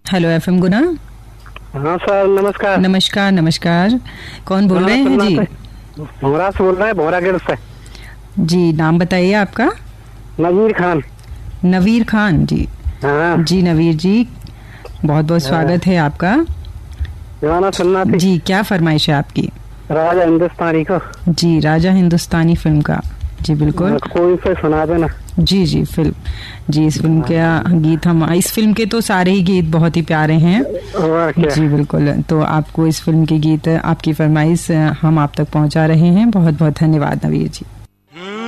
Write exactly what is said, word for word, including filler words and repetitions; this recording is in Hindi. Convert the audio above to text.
हेलो एफएम गुना। हाँ सर, नमस्कार। नमस्कार नमस्कार। कौन बोल रहे हैं जी? भोरा से बोल रहे हैं, भोरा गिर से। जी, नाम बताइए आपका। नवीर खान। नवीर खान जी। हाँ जी नवीर जी, बहुत बहुत स्वागत है आपका। गाना सुनना थी जी, क्या फरमाइश है आपकी? राजा हिंदुस्तानी को। जी, राजा हिंदुस्तानी फिल्म का। जी बिल्कुल, कोई से सुना देना। जी जी फिल्म जी इस फिल्म के गीत, हम इस फिल्म के तो सारे ही गीत बहुत ही प्यारे हैं। जी बिल्कुल, तो आपको इस फिल्म के गीत, आपकी फरमाइश हम आप तक पहुंचा रहे हैं। बहुत बहुत धन्यवाद नवीर जी।